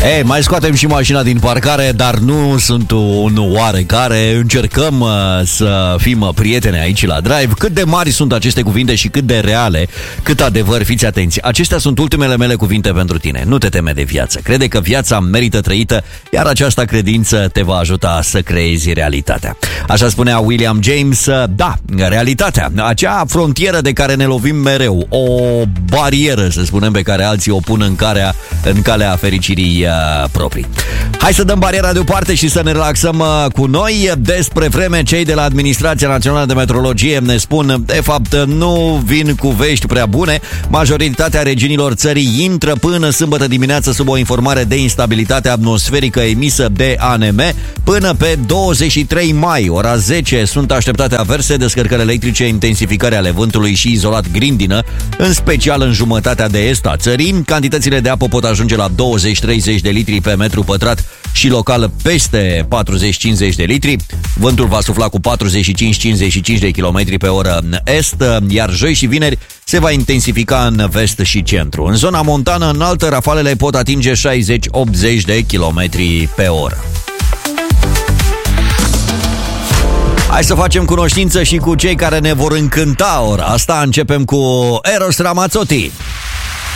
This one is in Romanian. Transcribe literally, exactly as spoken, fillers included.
Ei, mai scoatem și mașina din parcare, dar nu sunt un oarecare. Încercăm uh, să fim uh, prieteni aici la Drive. Cât de mari sunt aceste cuvinte și cât de reale, cât adevăr, fiți atenți. Acestea sunt ultimele mele cuvinte pentru tine. Nu te teme de viață. Crede că viața merită trăită, iar această credință te va ajuta să creezi realitatea. Așa spunea William James. Da, realitatea, acea frontieră de care ne lovim mereu, o barieră, să spunem, pe care alții o pun în calea, în calea fericirii uh, proprii. Hai să dăm bariera deoparte și să ne relaxăm uh, cu noi. Despre vreme, cei de la Administrația Națională de Meteorologie ne spun, de fapt, nu vin cu vești prea bune. Majoritatea regiunilor țării intră până sâmbătă dimineață sub o informare de instabilitate atmosferică emisă de A N M. Până pe douăzeci și trei mai, ora zece, sunt așteptate averse, descărcări electrice, intensificare ale vântului și izolat grindină, în special în jumătatea de est a țării. Cantitățile de apă pot ajunge la douăzeci treizeci de litri pe metru pătrat și local peste patruzeci cincizeci de litri. Vântul va sufla cu patruzeci și cinci cincizeci și cinci de kilometri pe oră în est, iar joi și vineri se va intensifica în vest și centru. În zona montană înaltă, rafalele pot atinge șaizeci optzeci de kilometri pe oră. Hai să facem cunoștință și cu cei care ne vor încânta ora asta. Începem cu Eros Ramazzotti.